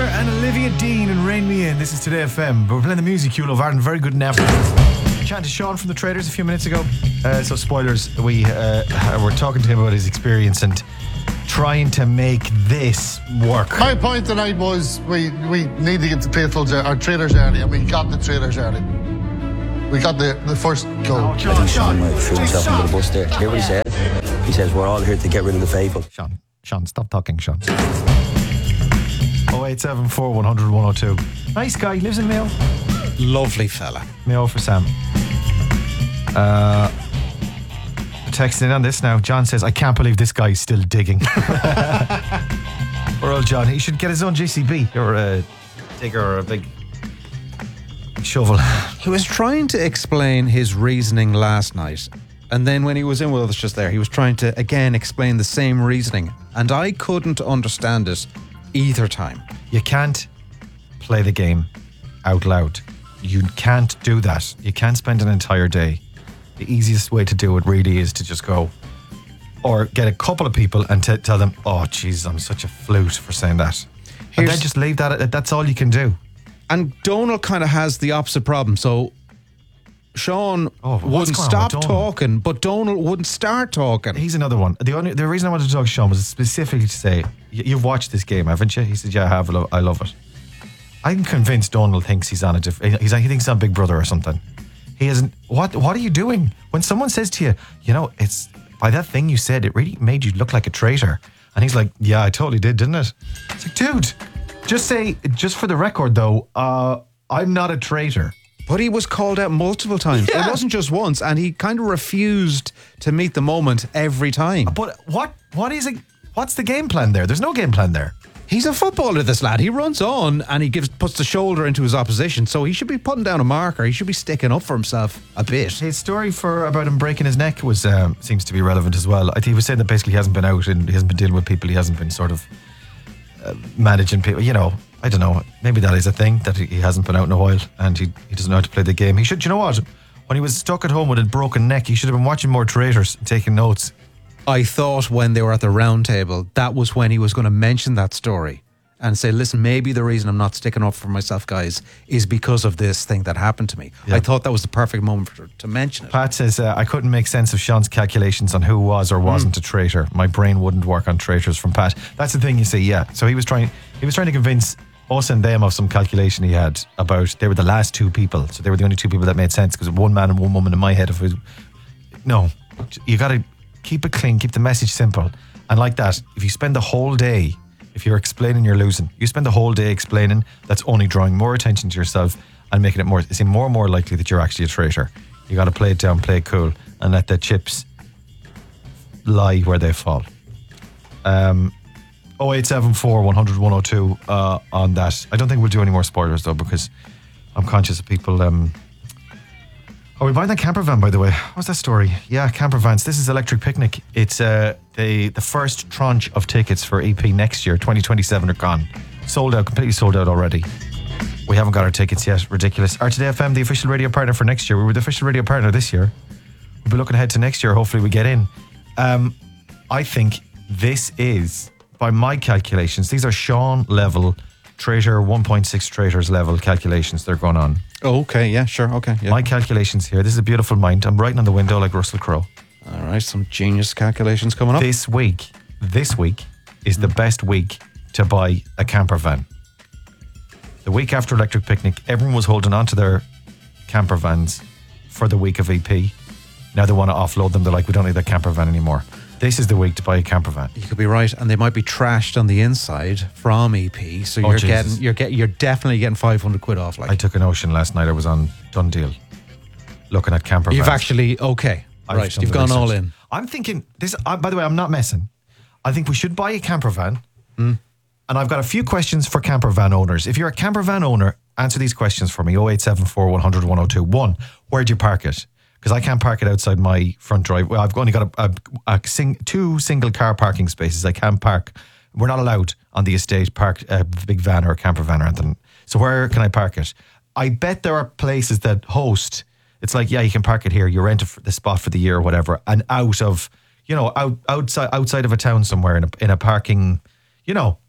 and Olivia Dean and Rain Me In. This is Today FM. We're playing the music you love, Arden. Very good in effort. Chatting to Sean from the Traders a few minutes ago. So spoilers, we were talking to him about his experience and trying to make this work. My point tonight was we need to get the faithful our Traders early, and we got the Traders early. We got the first goal. Oh, Sean. Threw himself under the bus there. Hear what he said? He says we're all here to get rid of the faithful. Sean, stop talking, Sean. 0874 100 102. Nice guy, lives in Mayo. Lovely fella. Mayo for Sam. Texting in on this now. John says, I can't believe this guy's still digging. Poor old John. He should get his own JCB or a digger or a big shovel. He was trying to explain his reasoning last night, and then when he was in with us just there, he was trying to again explain the same reasoning, and I couldn't understand it either time. You can't play the game out loud. You can't do that. You can't spend an entire day. The easiest way to do it really is to just go or get a couple of people and tell them, oh jeez, I'm such a flute for saying that. And then just leave that. That's all you can do. And Donald kind of has the opposite problem. So Sean wouldn't stop talking, but Donald wouldn't start talking. He's another one. The reason I wanted to talk to Sean was specifically to say, you've watched this game, haven't you? He said, yeah, I have. I love it. I'm convinced Donald thinks he's on he thinks he's on Big Brother or something. He isn't. What are you doing? When someone says to you, it's by that thing you said, it really made you look like a traitor. And he's like, yeah, I totally did, didn't it? It's like, dude, just for the record though, I'm not a traitor. But he was called out multiple times. Yeah. It wasn't just once, and he kind of refused to meet the moment every time. But what is it? What's the game plan there? There's no game plan there. He's a footballer, this lad. He runs on and he puts the shoulder into his opposition, so he should be putting down a marker. He should be sticking up for himself a bit. His story about him breaking his neck was seems to be relevant as well. I think he was saying that basically he hasn't been out and he hasn't been dealing with people. He hasn't been sort of managing people. I don't know. Maybe that is a thing, that he hasn't been out in a while and he doesn't know how to play the game. He should. You know what? When he was stuck at home with a broken neck, he should have been watching more Traitors and taking notes. I thought when they were at the round table, that was when he was going to mention that story and say, listen, maybe the reason I'm not sticking up for myself, guys, is because of this thing that happened to me. Yeah. I thought that was the perfect moment to mention it. Pat says, I couldn't make sense of Sean's calculations on who was or wasn't a traitor. My brain wouldn't work on traitors, from Pat. That's the thing, you see, yeah. So he was trying to convince us and them of some calculation he had about, they were the last two people. So they were the only two people that made sense, because one man and one woman in my head. No, you got to keep it clean, keep the message simple. And like that, if you spend the whole day, if you're explaining, you're losing. You spend the whole day explaining, that's only drawing more attention to yourself and making it seem more and more likely that you're actually a traitor. You got to play it down, play it cool, and let the chips lie where they fall. 0874 100 102 on that. I don't think we'll do any more spoilers though, because I'm conscious of people. Are we buying that camper van, by the way? What's that story? Yeah, camper vans. This is Electric Picnic. It's the first tranche of tickets for EP next year, 2027, are gone. Sold out, completely sold out already. We haven't got our tickets yet. Ridiculous. RTD FM, the official radio partner for next year. We were the official radio partner this year. We'll be looking ahead to next year. Hopefully we get in. I think this is, by my calculations, these are Sean level, Traitor 1.6 Traitors level calculations they're going on. Oh, okay, yeah, sure, okay. Yeah. My calculations here, this is a beautiful mind. I'm writing on the window like Russell Crowe. All right, some genius calculations coming up. This week is the best week to buy a camper van. The week after Electric Picnic, everyone was holding on to their camper vans for the week of EP. Now they want to offload them. They're like, we don't need that camper van anymore. This is the week to buy a camper van. You could be right, and they might be trashed on the inside from EP. So you're definitely getting 500 quid off. Like, I took an Ocean last night. I was on Done Deal, looking at camper vans. You've actually right? You've gone all in. I'm thinking this. By the way, I'm not messing. I think we should buy a camper van. And I've got a few questions for camper van owners. If you're a camper van owner, answer these questions for me. 0874 100 102. 1. Where do you park it? Because I can't park it outside my front drive. Well, I've only got two single car parking spaces. I can't park. We're not allowed on the estate park a big van or a camper van or anything. So where can I park it? I bet there are places that host. It's like, yeah, you can park it here. You rent the spot for the year or whatever, and outside of a town somewhere in a parking,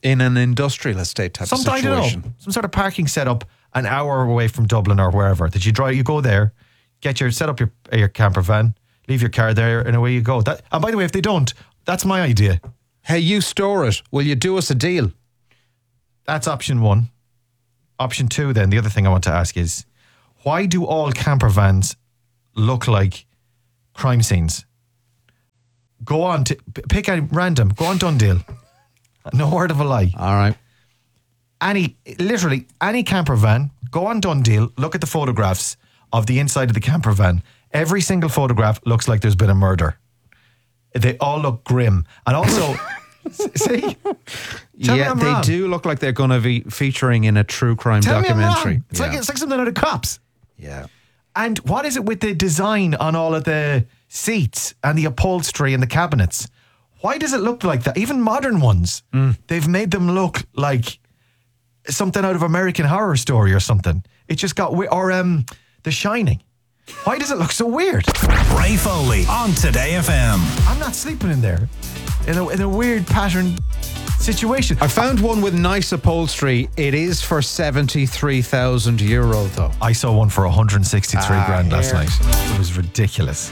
In an industrial estate type of I don't situation. know, some sort of parking setup an hour away from Dublin or wherever that you drive. You go there, set up your camper van, leave your car there, and away you go. And by the way, if they don't, that's my idea. Hey, you store it. Will you do us a deal? That's option one. Option two, then, the other thing I want to ask is, why do all camper vans look like crime scenes? Go on, pick a random, go on Dundee. No word of a lie. All right. Literally any camper van, go on Dundee, look at the photographs of the inside of the camper van. Every single photograph looks like there's been a murder. They all look grim. And also, see? Yeah, they do look like they're going to be featuring in a true crime documentary. It's like something out of Cops. Yeah. And what is it with the design on all of the seats and the upholstery and the cabinets? Why does it look like that? Even modern ones, they've made them look like something out of American Horror Story or something. It just got The Shining. Why does it look so weird? Ray Foley on Today FM. I'm not sleeping in there in a weird pattern situation. I found one with nice upholstery. It is for €73,000 though. I saw one for 163 grand last night. It was ridiculous.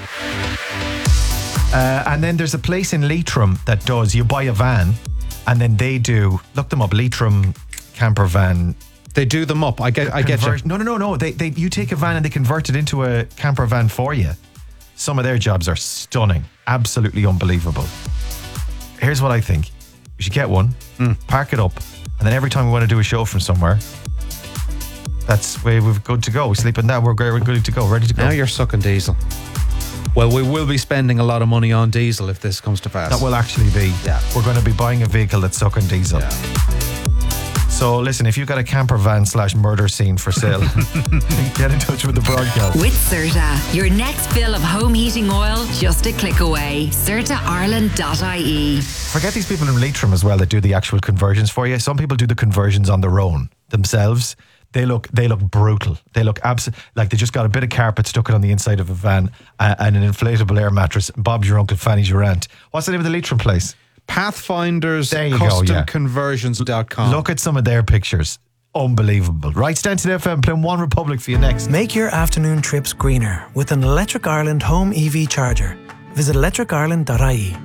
And then there's a place in Leitrim that does, you buy a van and then they do, look them up, Leitrim camper van. They do them up. I get you. No. You take a van and they convert it into a camper van for you. Some of their jobs are stunning. Absolutely unbelievable. Here's what I think. We should get one, park it up, and then every time we want to do a show from somewhere, that's where we're good to go. We sleep in that, we're good to go, ready to go. Now you're sucking diesel. Well, we will be spending a lot of money on diesel if this comes to pass. That will actually be. Yeah. We're going to be buying a vehicle that's sucking diesel. Yeah. So listen, if you've got a camper van / murder scene for sale, get in touch with the broadcast. With CERTA, your next bill of home heating oil just a click away. CERTAIreland.ie. Forget these people in Leitrim as well that do the actual conversions for you. Some people do the conversions on their own themselves. They look brutal. They look like they just got a bit of carpet, stuck it on the inside of a van, and an inflatable air mattress. Bob's your uncle, Fanny's your aunt. What's the name of the Leitrim place? Pathfinders there you go, yeah. Conversions.com. Look at some of their pictures. Unbelievable. Right, stand to the FM, playing One Republic for you next. Make your afternoon trips greener with an Electric Ireland home EV charger. Visit electricireland.ie.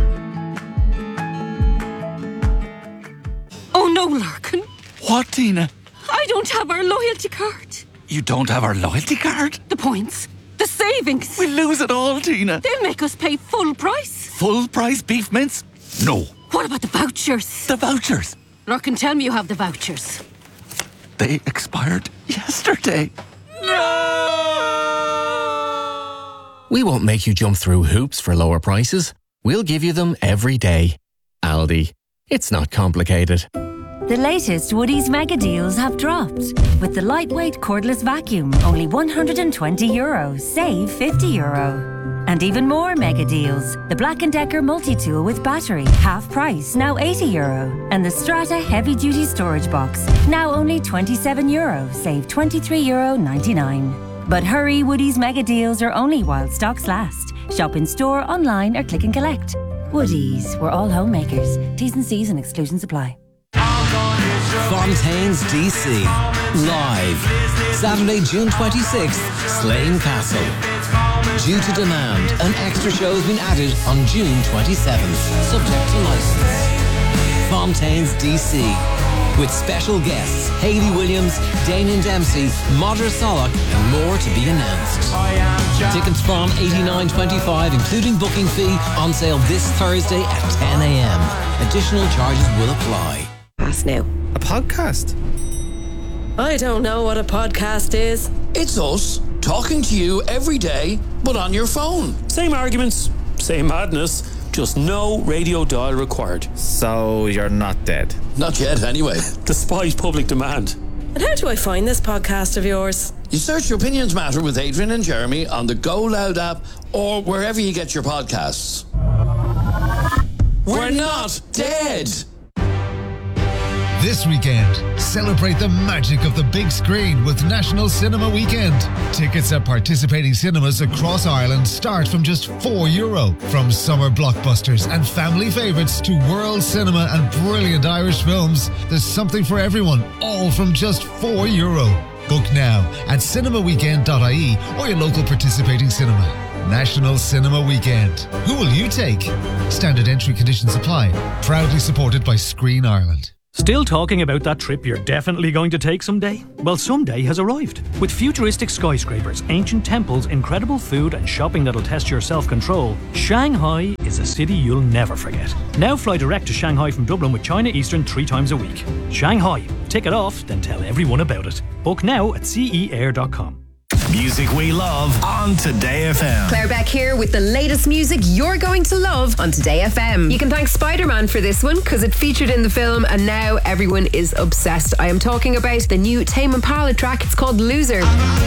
Oh no, Larkin. What, Tina? I don't have our loyalty card. You don't have our loyalty card? The points. The savings. We'll lose it all, Tina. They'll make us pay full price. Full price beef mince? No. What about the vouchers? The vouchers? Larkin, tell me you have the vouchers. They expired yesterday. No! We won't make you jump through hoops for lower prices. We'll give you them every day. Aldi. It's not complicated. The latest Woodies mega deals have dropped. With the lightweight cordless vacuum, only €120, save €50. And even more mega deals. The Black & Decker multi-tool with battery, half price, now €80. And the Strata heavy-duty storage box, now only €27, save €23.99. But hurry, Woodies mega deals are only while stocks last. Shop in store, online or click and collect. Woodies, we're all homemakers. T's and C's and exclusions apply. Fontaine's DC. Live. Saturday, June 26th, Slane Castle. Due to demand, an extra show has been added on June 27th, subject to license. Fontaine's DC. With special guests Hayley Williams, Damien Dempsey, Modra Solak, and more to be announced. Tickets from $89.25, including booking fee, on sale this Thursday at 10 a.m. Additional charges will apply. Now. A podcast? I don't know what a podcast is. It's us talking to you every day, but on your phone. Same arguments, same madness, just no radio dial required. So you're not dead? Not yet, anyway. Despite public demand. And how do I find this podcast of yours? You search Your Opinions Matter with Adrian and Jeremy on the Go Loud app or wherever you get your podcasts. We're not dead! This weekend, celebrate the magic of the big screen with National Cinema Weekend. Tickets at participating cinemas across Ireland start from just €4. From summer blockbusters and family favourites to world cinema and brilliant Irish films, there's something for everyone, all from just €4. Book now at cinemaweekend.ie or your local participating cinema. National Cinema Weekend. Who will you take? Standard entry conditions apply. Proudly supported by Screen Ireland. Still talking about that trip you're definitely going to take someday? Well, someday has arrived. With futuristic skyscrapers, ancient temples, incredible food and shopping that'll test your self-control, Shanghai is a city you'll never forget. Now fly direct to Shanghai from Dublin with China Eastern 3 times a week. Shanghai. Tick it off, then tell everyone about it. Book now at ceair.com. Music we love on Today FM. Claire Beck here with the latest music you're going to love on Today FM. You can thank Spider-Man for this one because it featured in the film and now everyone is obsessed. I am talking about the new Tame Impala track. It's called Loser.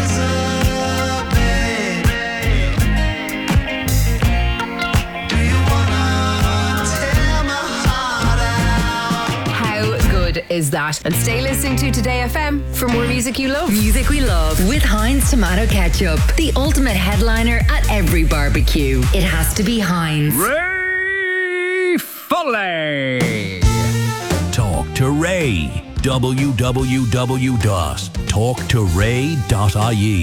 Is that? And stay listening to Today FM for more music you love. Music we love with Heinz Tomato Ketchup, the ultimate headliner at every barbecue. It has to be Heinz. Ray Foley. Talk to Ray. www.talktoray.ie